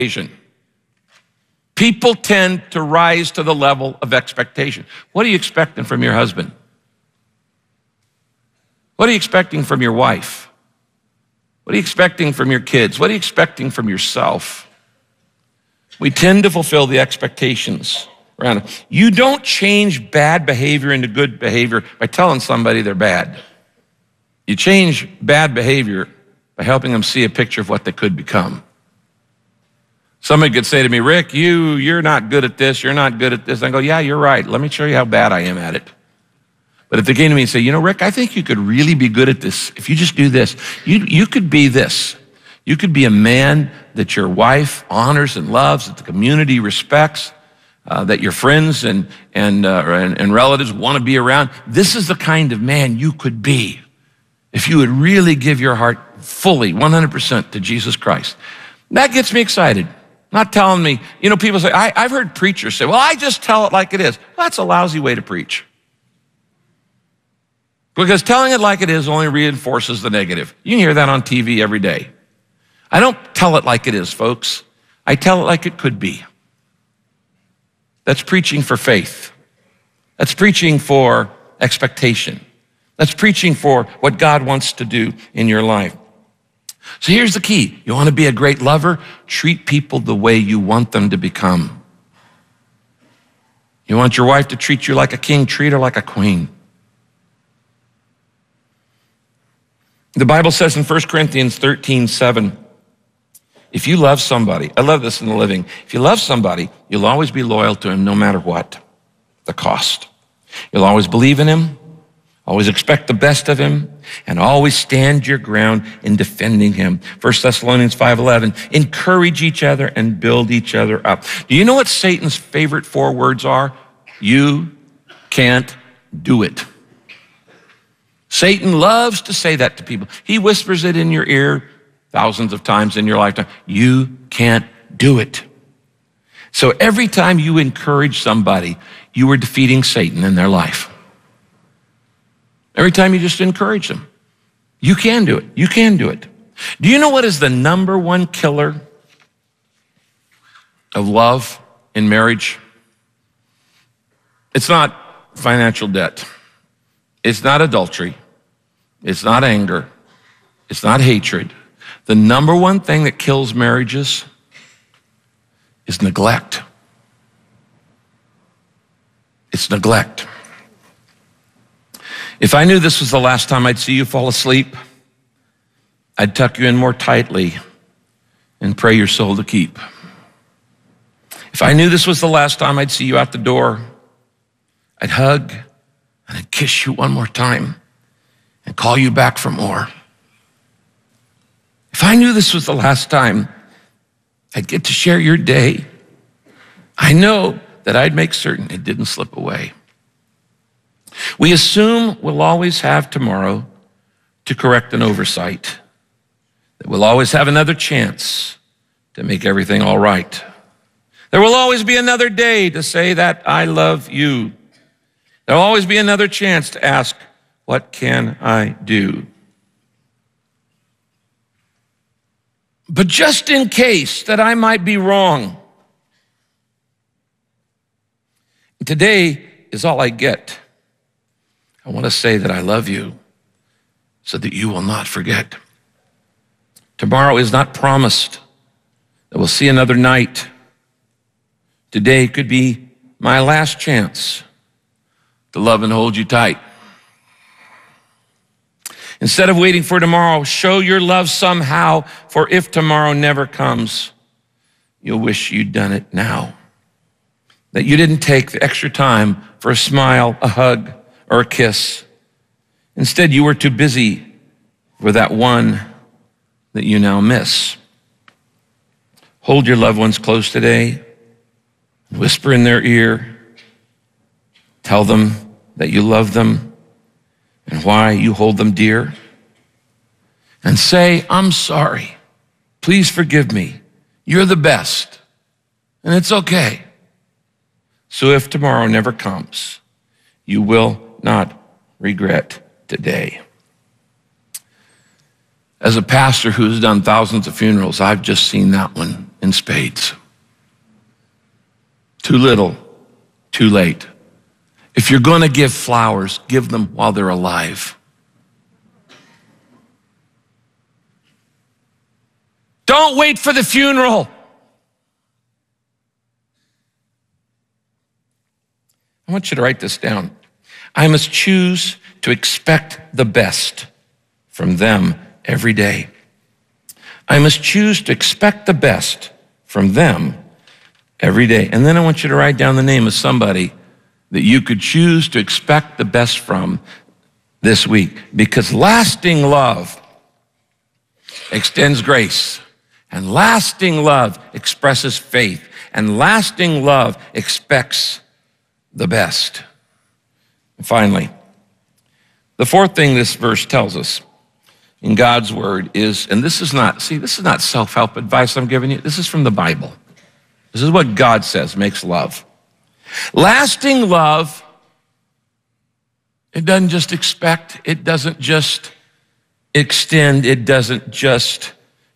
People tend to rise to the level of expectation. What are you expecting from your husband? What are you expecting from your wife? What are you expecting from your kids? What are you expecting from yourself? We tend to fulfill the expectations around it. You don't change bad behavior into good behavior by telling somebody they're bad. You change bad behavior by helping them see a picture of what they could become. Somebody could say to me, Rick, you're not good at this, you're not good at this. And I go, yeah, you're right. Let me show you how bad I am at it. But if they came to me and say, Rick, I think you could really be good at this. If you just do this, you could be this. You could be a man that your wife honors and loves, that the community respects, that your friends and relatives want to be around. This is the kind of man you could be if you would really give your heart fully, 100% to Jesus Christ. That gets me excited. Not telling me, people say, I've heard preachers say, well, I just tell it like it is. Well, that's a lousy way to preach. Because telling it like it is only reinforces the negative. You can hear that on TV every day. I don't tell it like it is, folks. I tell it like it could be. That's preaching for faith. That's preaching for expectation. That's preaching for what God wants to do in your life. So here's the key. You want to be a great lover? Treat people the way you want them to become. You want your wife to treat you like a king? Treat her like a queen. The Bible says in 1 Corinthians 13:7, if you love somebody, I love this in the Living, if you love somebody, you'll always be loyal to him no matter what the cost. You'll always believe in him, always expect the best of him, and always stand your ground in defending him. 1 Thessalonians 5:11, encourage each other and build each other up. Do you know what Satan's favorite 4 words are? You can't do it. Satan loves to say that to people. He whispers it in your ear thousands of times in your lifetime. You can't do it. So every time you encourage somebody, you are defeating Satan in their life. Every time you just encourage them, you can do it. You can do it. Do you know what is the number one killer of love in marriage? It's not financial debt. It's not adultery. It's not anger. It's not hatred. The number one thing that kills marriages is neglect. It's neglect. If I knew this was the last time I'd see you fall asleep, I'd tuck you in more tightly and pray your soul to keep. If I knew this was the last time I'd see you out the door, I'd hug and I'd kiss you one more time and call you back for more. If I knew this was the last time I'd get to share your day, I know that I'd make certain it didn't slip away. We assume we'll always have tomorrow to correct an oversight, that we'll always have another chance to make everything all right. There will always be another day to say that I love you. There will always be another chance to ask, what can I do? But just in case that I might be wrong, today is all I get. I want to say that I love you so that you will not forget. Tomorrow is not promised that we'll see another night. Today could be my last chance to love and hold you tight. Instead of waiting for tomorrow, show your love somehow, for if tomorrow never comes, you'll wish you'd done it now. That you didn't take the extra time for a smile, a hug, or a kiss. Instead, you were too busy for that one that you now miss. Hold your loved ones close today. Whisper in their ear. Tell them that you love them and why you hold them dear. And say, I'm sorry. Please forgive me. You're the best. And it's okay. So if tomorrow never comes, you will not regret today. As a pastor who's done thousands of funerals, I've just seen that one in spades. Too little, too late. If you're going to give flowers, give them while they're alive. Don't wait for the funeral. I want you to write this down. I must choose to expect the best from them every day. I must choose to expect the best from them every day. And then I want you to write down the name of somebody that you could choose to expect the best from this week. Because lasting love extends grace, and lasting love expresses faith, and lasting love expects the best. And finally, the fourth thing this verse tells us in God's word is, and this is not self-help advice I'm giving you. This is from the Bible. This is what God says makes love. Lasting love, it doesn't just expect, it doesn't just extend, it doesn't just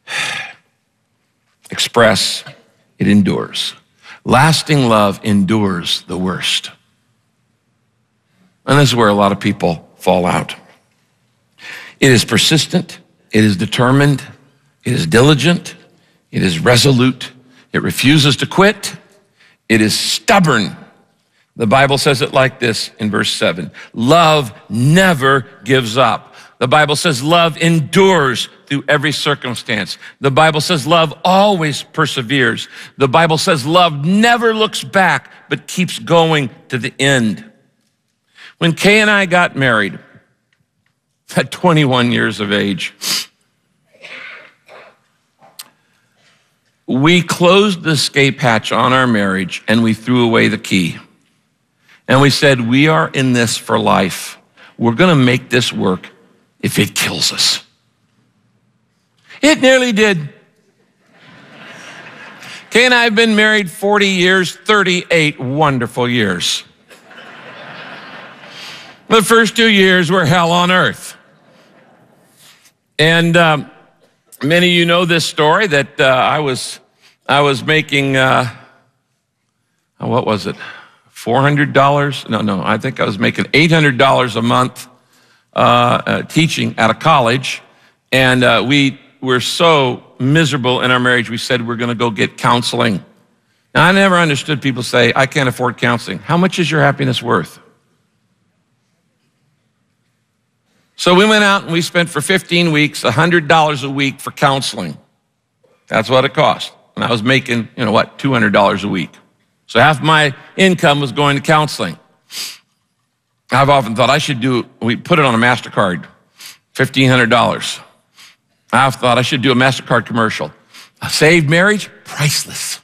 express, it endures. Lasting love endures the worst. And this is where a lot of people fall out. It is persistent, it is determined, it is diligent, it is resolute, it refuses to quit, it is stubborn. The Bible says it like this in verse 7. Love never gives up. The Bible says love endures through every circumstance. The Bible says love always perseveres. The Bible says love never looks back, but keeps going to the end. When Kay and I got married at 21 years of age, we closed the escape hatch on our marriage and we threw away the key. And we said, we are in this for life. We're going to make this work if it kills us. It nearly did. Kay and I have been married 40 years, 38 wonderful years. The first 2 years were hell on earth. And many of you know this story that I was making, what was it? $400? No, I think I was making $800 a month teaching at a college. And we were so miserable in our marriage, we said we're going to go get counseling. Now, I never understood people say, I can't afford counseling. How much is your happiness worth? So we went out and we spent for 15 weeks, $100 a week for counseling. That's what it cost. And I was making, $200 a week. So half my income was going to counseling. I've often thought we put it on a MasterCard, $1,500. I've thought I should do a MasterCard commercial. A saved marriage, priceless.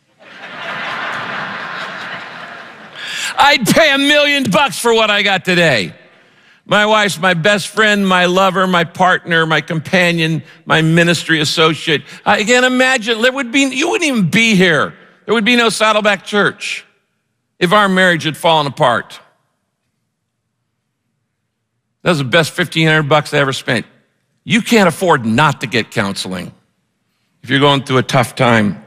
I'd pay $1 million for what I got today. My wife's my best friend, my lover, my partner, my companion, my ministry associate. I can't imagine, you wouldn't even be here. There would be no Saddleback Church if our marriage had fallen apart. That was the best $1,500 I ever spent. You can't afford not to get counseling if you're going through a tough time.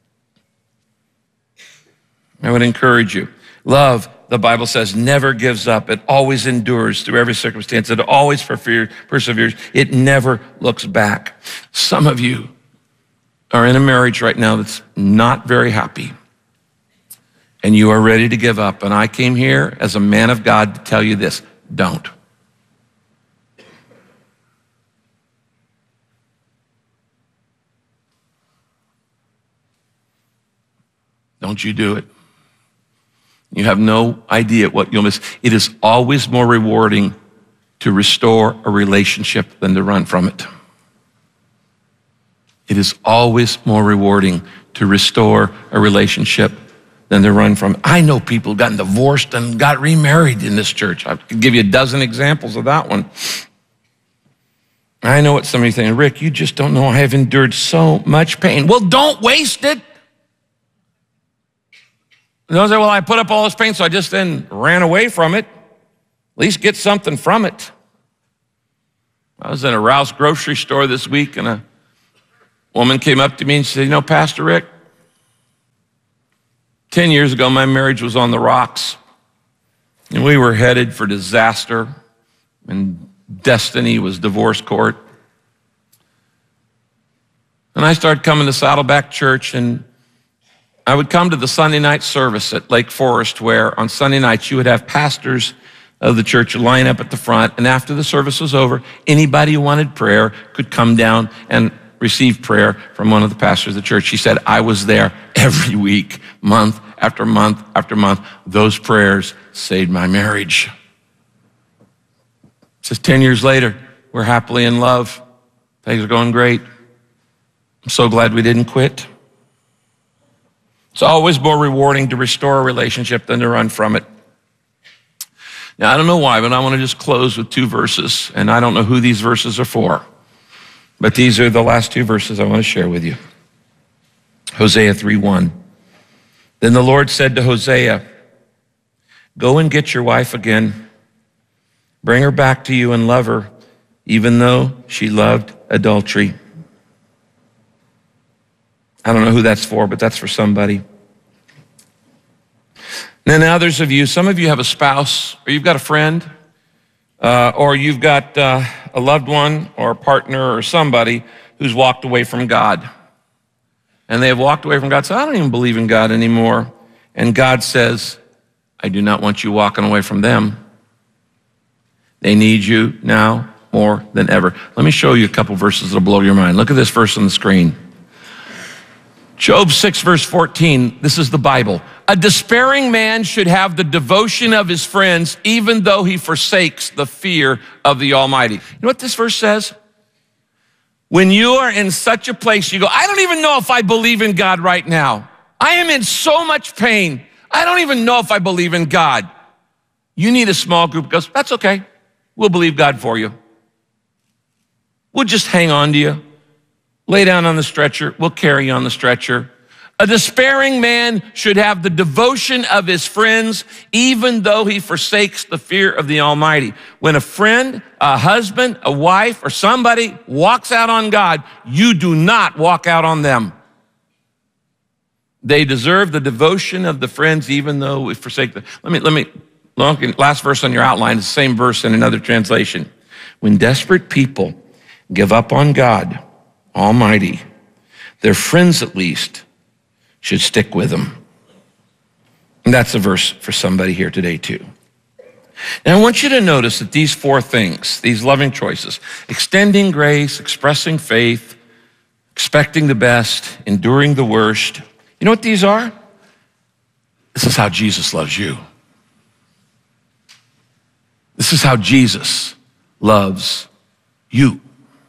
I would encourage you. Love, the Bible says, never gives up. It always endures through every circumstance. It always perseveres. It never looks back. Some of you are in a marriage right now that's not very happy, and you are ready to give up. And I came here as a man of God to tell you this: don't. Don't you do it. You have no idea what you'll miss. It is always more rewarding to restore a relationship than to run from it. It is always more rewarding to restore a relationship than to run from it. I know people gotten divorced and got remarried in this church. I could give you a dozen examples of that one. I know what somebody's saying, Rick, you just don't know I have endured so much pain. Well, don't waste it. They'll say, well, I put up all this pain, so I just then ran away from it. At least get something from it. I was in a Rouse grocery store this week, and a woman came up to me and said, Pastor Rick, 10 years ago, my marriage was on the rocks, and we were headed for disaster, and destiny was divorce court. And I started coming to Saddleback Church, and I would come to the Sunday night service at Lake Forest, where on Sunday nights you would have pastors of the church line up at the front, and after the service was over, anybody who wanted prayer could come down and receive prayer from one of the pastors of the church. She said, I was there every week, month after month after month. Those prayers saved my marriage. It says 10 years later, we're happily in love. Things are going great. I'm so glad we didn't quit. It's always more rewarding to restore a relationship than to run from it. Now, I don't know why, but I want to just close with 2 verses, and I don't know who these verses are for, but these are the last 2 verses I want to share with you. Hosea 3:1. Then the Lord said to Hosea, go and get your wife again. Bring her back to you and love her, even though she loved adultery. I don't know who that's for, but that's for somebody. And then others of you, some of you have a spouse, or you've got a friend, or you've got a loved one or a partner or somebody who's walked away from God. And they have walked away from God, so I don't even believe in God anymore. And God says, I do not want you walking away from them. They need you now more than ever. Let me show you a couple verses that'll blow your mind. Look at this verse on the screen. Job 6, verse 14, this is the Bible. A despairing man should have the devotion of his friends, even though he forsakes the fear of the Almighty. You know what this verse says? When you are in such a place, you go, I don't even know if I believe in God right now. I am in so much pain. I don't even know if I believe in God. You need a small group that goes, that's okay. We'll believe God for you. We'll just hang on to you. Lay down on the stretcher. We'll carry you on the stretcher. A despairing man should have the devotion of his friends, even though he forsakes the fear of the Almighty. When a friend, a husband, a wife, or somebody walks out on God, you do not walk out on them. They deserve the devotion of the friends, even though we forsake them. Last verse on your outline is the same verse in another translation. When desperate people give up on God Almighty, their friends at least should stick with them. And that's a verse for somebody here today too. And I want you to notice that these 4 things, these loving choices, extending grace, expressing faith, expecting the best, enduring the worst, you know what these are? This is how Jesus loves you. This is how Jesus loves you.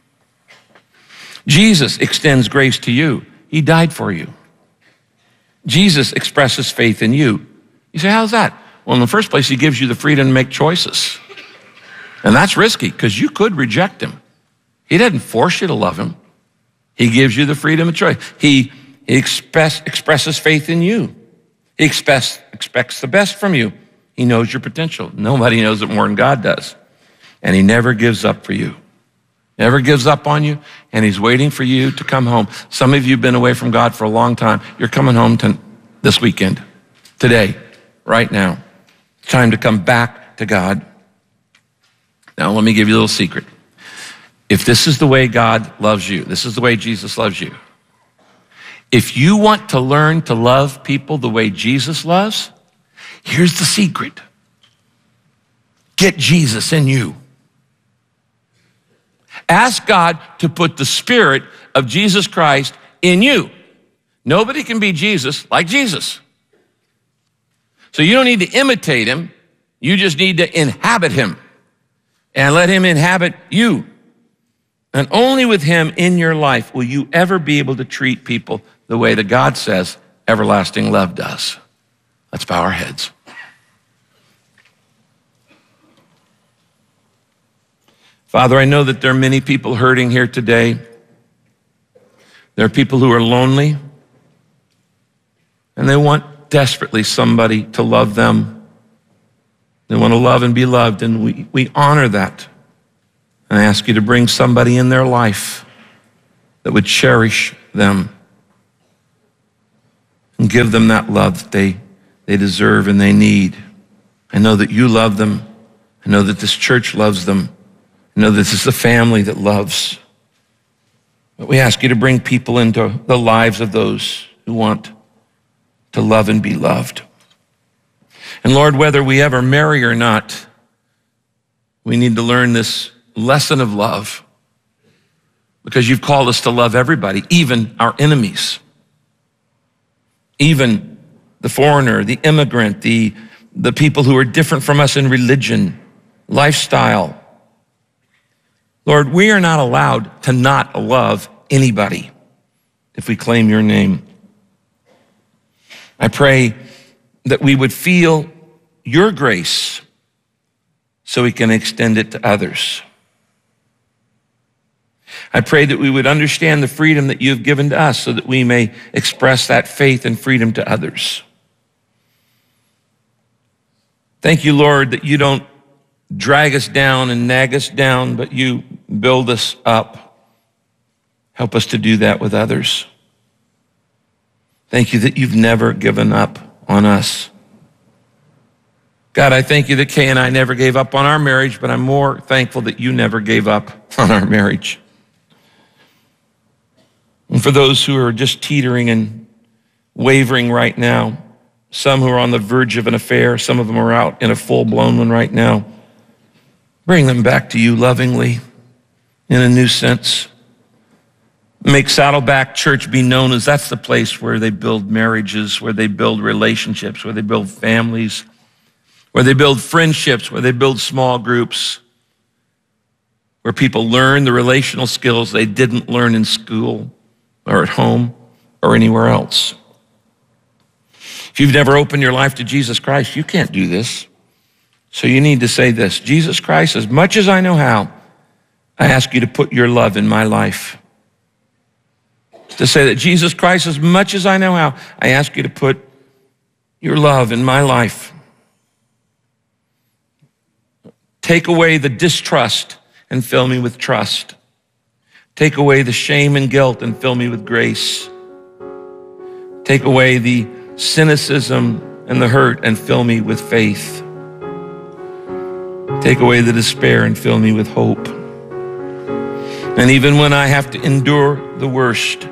Jesus extends grace to you. He died for you. Jesus expresses faith in you. You say, how's that? Well, in the first place, he gives you the freedom to make choices. And that's risky because you could reject him. He doesn't force you to love him. He gives you the freedom of choice. He expresses faith in you. He expects the best from you. He knows your potential. Nobody knows it more than God does. And he never gives up for you. Never gives up on you, and he's waiting for you to come home. Some of you have been away from God for a long time. You're coming home this weekend, today, right now. It's time to come back to God. Now, let me give you a little secret. If this is the way God loves you, this is the way Jesus loves you, if you want to learn to love people the way Jesus loves, here's the secret. Get Jesus in you. Ask God to put the Spirit of Jesus Christ in you. Nobody can be Jesus like Jesus. So you don't need to imitate him. You just need to inhabit him and let him inhabit you. And only with him in your life will you ever be able to treat people the way that God says everlasting love does. Let's bow our heads. Father, I know that there are many people hurting here today. There are people who are lonely, and they want desperately somebody to love them. They want to love and be loved, and we honor that. And I ask you to bring somebody in their life that would cherish them. and give them that love that they deserve and they need. I know that you love them. I know that this church loves them. I know this is the family that loves. But we ask you to bring people into the lives of those who want to love and be loved. And Lord, whether we ever marry or not, we need to learn this lesson of love, because you've called us to love everybody, even our enemies, even the foreigner, the immigrant, the people who are different from us in religion, lifestyle. Lord, we are not allowed to not love anybody if we claim your name. I pray that we would feel your grace so we can extend it to others. I pray that we would understand the freedom that you've given to us so that we may express that faith and freedom to others. Thank you, Lord, that you don't drag us down and nag us down, but you build us up. Help us to do that with others. Thank you that you've never given up on us. God, I thank you that Kay and I never gave up on our marriage, but I'm more thankful that you never gave up on our marriage. And for those who are just teetering and wavering right now, some who are on the verge of an affair, some of them are out in a full-blown one right now, bring them back to you lovingly in a new sense. Make Saddleback Church be known as that's the place where they build marriages, where they build relationships, where they build families, where they build friendships, where they build small groups, where people learn the relational skills they didn't learn in school or at home or anywhere else. If you've never opened your life to Jesus Christ, you can't do this. So you need to say this: Jesus Christ, as much as I know how, I ask you to put your love in my life. To say that, Jesus Christ, as much as I know how, I ask you to put your love in my life. Take away the distrust and fill me with trust. Take away the shame and guilt and fill me with grace. Take away the cynicism and the hurt and fill me with faith. Take away the despair and fill me with hope. And even when I have to endure the worst,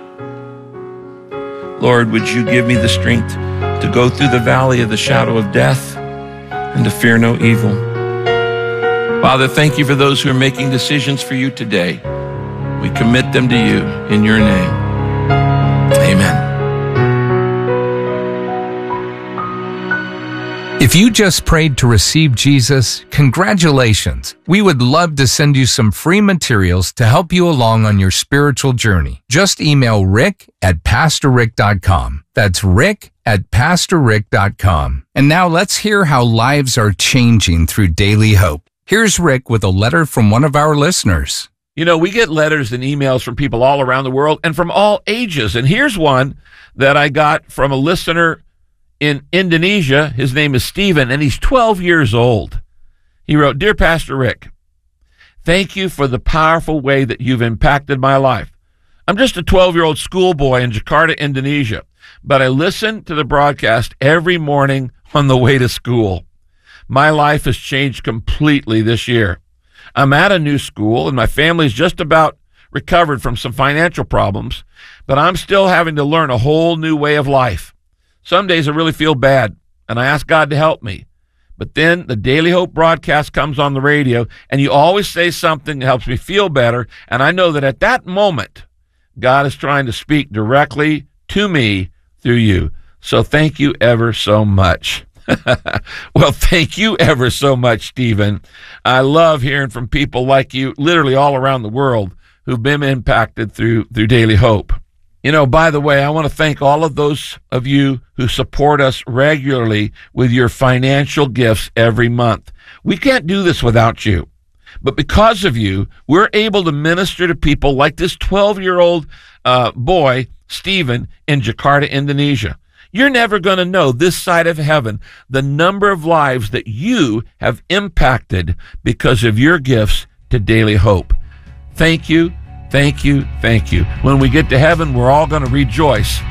Lord, would you give me the strength to go through the valley of the shadow of death and to fear no evil. Father, thank you for those who are making decisions for you today. We commit them to you in your name. Amen. If you just prayed to receive Jesus, congratulations. We would love to send you some free materials to help you along on your spiritual journey. Just email rick@pastorrick.com. That's rick@pastorrick.com. And now let's hear how lives are changing through Daily Hope. Here's Rick with a letter from one of our listeners. You know, we get letters and emails from people all around the world and from all ages. And here's one that I got from a listener in Indonesia. His name is Stephen, and he's 12 years old. He wrote, "Dear Pastor Rick, thank you for the powerful way that you've impacted my life. I'm just a 12-year-old schoolboy in Jakarta, Indonesia, but I listen to the broadcast every morning on the way to school. My life has changed completely this year. I'm at a new school, and my family's just about recovered from some financial problems, but I'm still having to learn a whole new way of life. Some days I really feel bad, and I ask God to help me. But then the Daily Hope broadcast comes on the radio, and you always say something that helps me feel better, and I know that at that moment, God is trying to speak directly to me through you. So thank you ever so much." Well, thank you ever so much, Stephen. I love hearing from people like you, literally all around the world, who've been impacted through Daily Hope. You know, by the way, I want to thank all of those of you who support us regularly with your financial gifts every month. We can't do this without you. But because of you, we're able to minister to people like this 12-year-old boy, Stephen, in Jakarta, Indonesia. You're never going to know this side of heaven the number of lives that you have impacted because of your gifts to Daily Hope. Thank you, thank you, thank you. When we get to heaven, we're all going to rejoice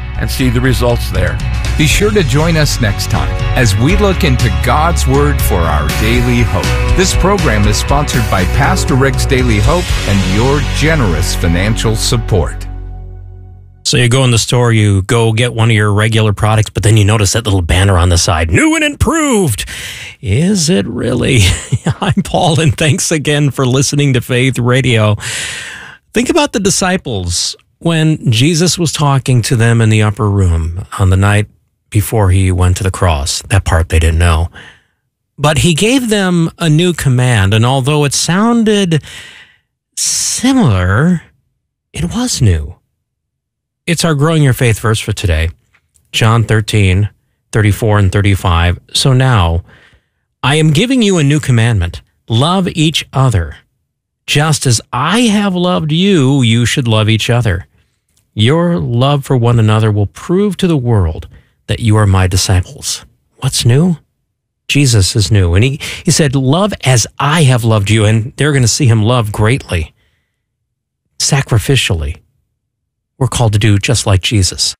and see the results there. Be sure to join us next time as we look into God's Word for our daily hope. This program is sponsored by Pastor Rick's Daily Hope and your generous financial support. So you go in the store, you go get one of your regular products, but then you notice that little banner on the side, new and improved. Is it really? I'm Paul, and thanks again for listening to Faith Radio. Think about the disciples when Jesus was talking to them in the upper room on the night before he went to the cross. That part they didn't know. But he gave them a new command, and although it sounded similar, it was new. It's our Growing Your Faith verse for today, John 13, 34 and 35. So now, I am giving you a new commandment. Love each other. Just as I have loved you, you should love each other. Your love for one another will prove to the world that you are my disciples. What's new? Jesus is new. And he said, love as I have loved you. And they're going to see him love greatly, sacrificially. We're called to do just like Jesus.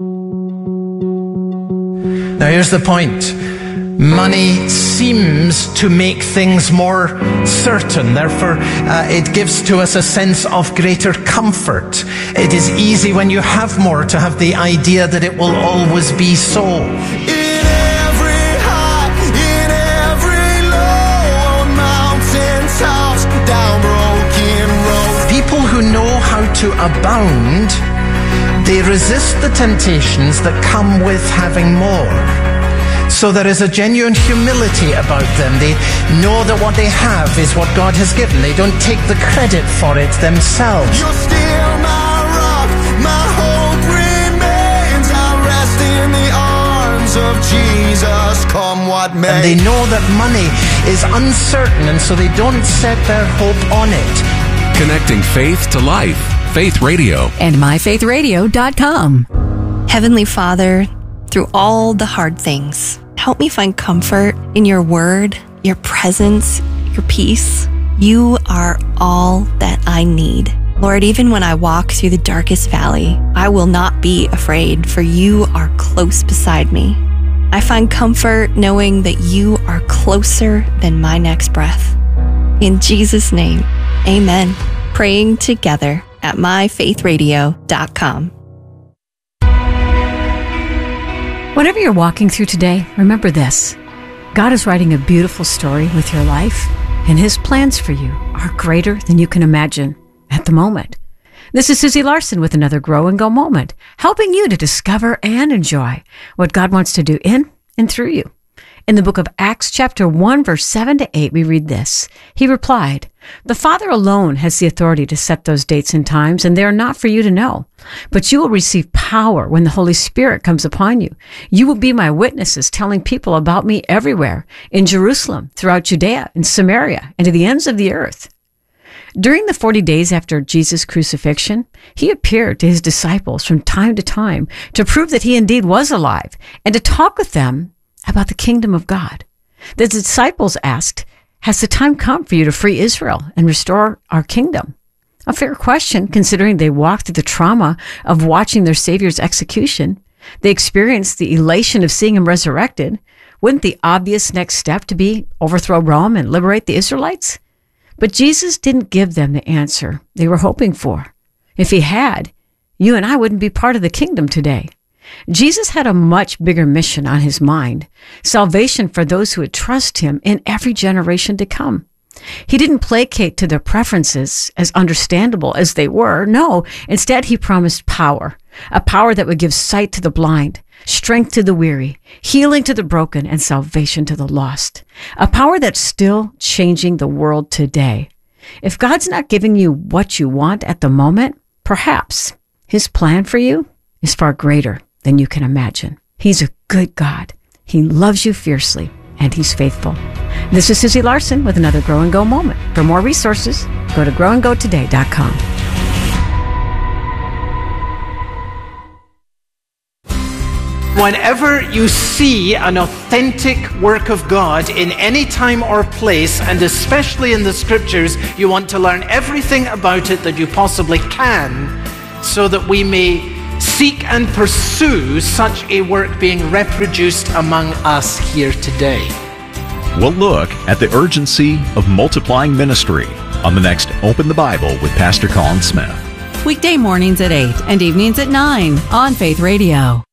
Now here's the point. Money seems to make things more certain. Therefore, it gives to us a sense of greater comfort. It is easy when you have more to have the idea that it will always be so. In every high, in every low, on mountaintops, down broken roads. People who know how to abound, they resist the temptations that come with having more. So there is a genuine humility about them. They know that what they have is what God has given. They don't take the credit for it themselves. You're still my rock, my hope remains. I rest in the arms of Jesus, come what may. And they know that money is uncertain, and so they don't set their hope on it. Connecting faith to life. Faith Radio. And myfaithradio.com. Heavenly Father, through all the hard things, help me find comfort in your word, your presence, your peace. You are all that I need. Lord, even when I walk through the darkest valley, I will not be afraid, for you are close beside me. I find comfort knowing that you are closer than my next breath. In Jesus' name, amen. Praying together at myfaithradio.com. Whatever you're walking through today, remember this. God is writing a beautiful story with your life, and his plans for you are greater than you can imagine at the moment. This is Susie Larson with another Grow and Go moment, helping you to discover and enjoy what God wants to do in and through you. In the book of Acts, chapter 1, verse 7 to 8, we read this. He replied, "The Father alone has the authority to set those dates and times, and they are not for you to know. But you will receive power when the Holy Spirit comes upon you. You will be my witnesses, telling people about me everywhere, in Jerusalem, throughout Judea, and Samaria, and to the ends of the earth." During the 40 days after Jesus' crucifixion, he appeared to his disciples from time to time to prove that he indeed was alive and to talk with them about the kingdom of God. The disciples asked, "Has the time come for you to free Israel and restore our kingdom?" A fair question, considering they walked through the trauma of watching their Savior's execution. They experienced the elation of seeing him resurrected. Wouldn't the obvious next step to be overthrow Rome and liberate the Israelites? But Jesus didn't give them the answer they were hoping for. If he had, you and I wouldn't be part of the kingdom today. Jesus had a much bigger mission on his mind, salvation for those who would trust him in every generation to come. He didn't placate to their preferences, as understandable as they were. No, instead he promised power, a power that would give sight to the blind, strength to the weary, healing to the broken, and salvation to the lost. A power that's still changing the world today. If God's not giving you what you want at the moment, perhaps his plan for you is far greater than you can imagine. He's a good God. He loves you fiercely, and he's faithful. This is Susie Larson with another Grow and Go moment. For more resources, go to growandgotoday.com. Whenever you see an authentic work of God in any time or place, and especially in the scriptures, you want to learn everything about it that you possibly can, so that we may seek and pursue such a work being reproduced among us here today? We'll look at the urgency of multiplying ministry on the next Open the Bible with Pastor Colin Smith. Weekday mornings at 8 and evenings at 9 on Faith Radio.